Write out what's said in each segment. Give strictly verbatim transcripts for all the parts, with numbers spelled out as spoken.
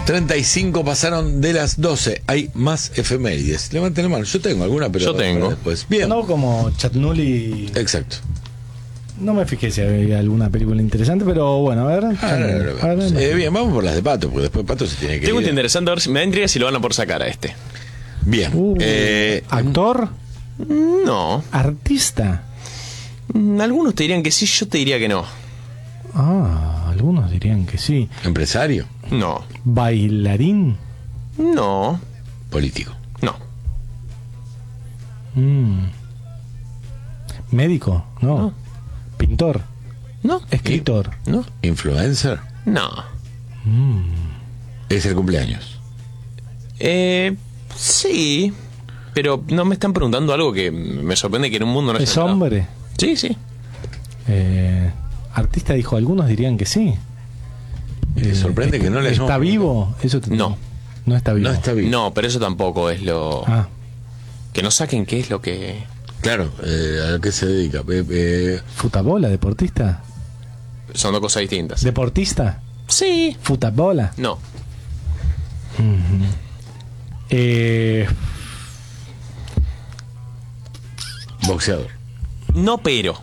treinta y cinco pasaron de las doce. Hay más efemérides. Levanten la mano. Yo tengo alguna, pero yo tengo. Después. Bien. No como Chatnuli. Exacto. No me fijé si había alguna película interesante, pero bueno, a ver. Ah, no, no, no, a ver, eh, bien, vamos por las de Pato, porque después Pato se tiene que Tengo ir. un interesante, a ver si me da intriga si lo van a por sacar a este. Bien. Uh, eh, ¿Actor? No. ¿Artista? Algunos te dirían que sí, yo te diría que no. Ah, algunos dirían que sí. Empresario. No. ¿Bailarín? No. Político. No. Mm. ¿Médico? No. No. ¿Pintor? No. ¿Escritor? No. Influencer. No. Mm. Es el cumpleaños. Eh, sí. Pero no me están preguntando algo que me sorprende que en un mundo no haya ¿Es entrado. hombre? Sí, sí. Eh, ¿Artista dijo? Algunos dirían que sí. Me sorprende que no le hayamos ¿Está vivo? Eso te- No. No está vivo. No está bien. No, pero eso tampoco es lo... Ah, Que no saquen qué es lo que... Claro, eh, ¿a qué se dedica? Eh, eh, ¿futabola? ¿Deportista? Son dos cosas distintas. ¿Deportista? Sí. ¿Futabola? No. Eh, boxeador. No, pero...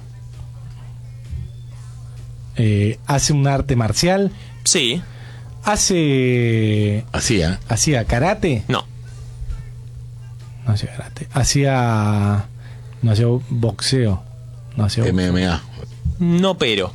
eh, ¿hace un arte marcial? Sí. ¿Hace... Hacía. ¿Hacía karate? No. No hacía karate. ¿Hacía... No hacía boxeo? No hacía boxeo. M M A. No, pero...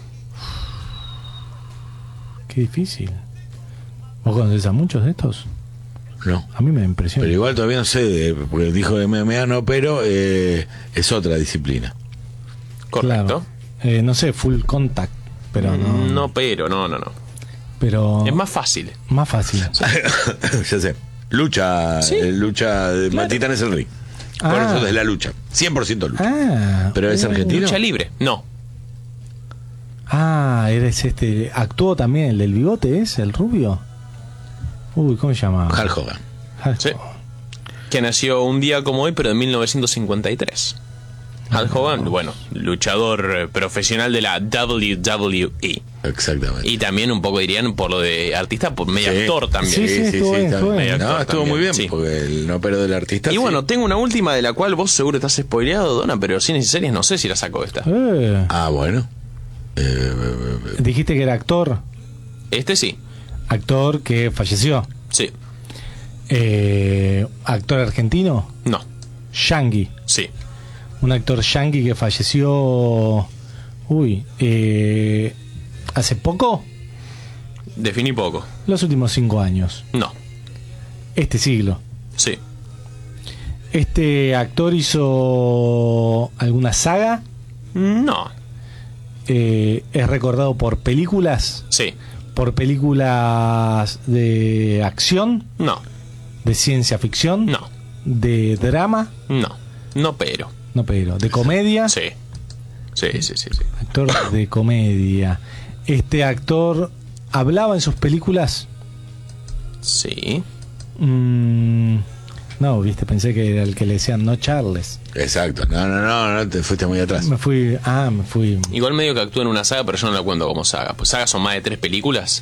Qué difícil. ¿Vos conocés a muchos de estos? No. A mí me impresiona. Pero igual todavía no sé, eh, porque dijo M M A no, pero eh, es otra disciplina. Correcto. Claro. Eh, no sé, full contact, pero no. No, pero, no, no, no. Pero Es más fácil. más fácil. Ya sé. Lucha, Sí. eh, lucha de Claro. Matita en el ring. Por Ah. eso es la lucha. cien por ciento lucha. Ah, Pero es uh, argentino. Lucha libre. No. Ah, eres este. Actuó también el del bigote, ¿es? El rubio. Uy, ¿cómo se llama? Hulk Hogan. Hulk Sí. Hogan. Que nació un día como hoy, pero en mil novecientos cincuenta y tres. Hulk Hogan, bueno, luchador eh, profesional de la W W E. Exactamente. Y también un poco dirían por lo de artista, por medio Sí. actor también. Sí, sí, estuvo bien, está estuvo bien. bien. No, Actor estuvo también, muy bien, sí. porque el no pero del artista. Y sí. bueno, tengo una última de la cual vos seguro estás spoileado, Dona, pero cines y series no sé si la saco esta. Eh, Ah, bueno. Eh, eh, eh, dijiste que era actor. Este sí, Actor que falleció. sí, Eh, actor argentino. no, Yangi. sí. Un actor yangi que falleció. Uy. Eh, ¿Hace poco? Definí poco. Los últimos cinco años. No, Este siglo. sí, Este actor hizo alguna saga. no, Eh, es recordado por películas. sí, Por películas de acción. no, De ciencia ficción. no, De drama. no, no, pero. No, pero. De comedia. Sí, sí, sí, sí, sí. Actor de comedia. Este actor hablaba en sus películas. Sí. Mm, no, viste, pensé que era el que le decían no Charles. exacto. No, no, no, no, te fuiste muy atrás. Me fui. Ah, me fui. Igual medio que actúa en una saga, pero yo no la cuento como saga. Pues sagas son más de tres películas.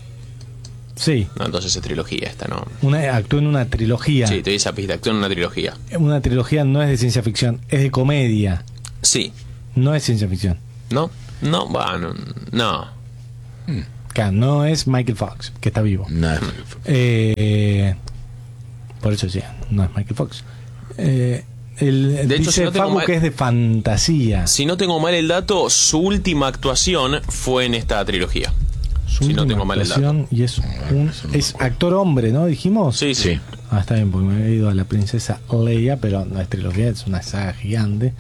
Sí. No, entonces es trilogía esta, ¿no? Una, actuó en una trilogía. Sí, te doy esa pista, actúa en una trilogía. Una trilogía no es de ciencia ficción, es de comedia. Sí. No es ciencia ficción. ¿No? No, bueno, no. Claro, no es Michael Fox, que está vivo. No, es- Eh, por eso sí, no es Michael Fox. Eh, el, De hecho, dice si no tengo Facu mal- que es de fantasía. Si no tengo mal el dato, su última actuación fue en esta trilogía. Su si no última tengo mal el dato. actuación y es un es actor hombre, ¿no? Dijimos. Sí, sí. Sí. Ah, está bien, porque me he ido a la princesa Leia, pero no es trilogía, es una saga gigante.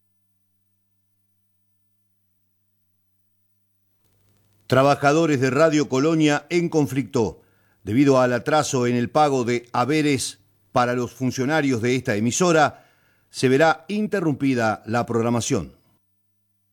Trabajadores de Radio Colonia en conflicto debido al atraso en el pago de haberes para los funcionarios de esta emisora, se verá interrumpida la programación.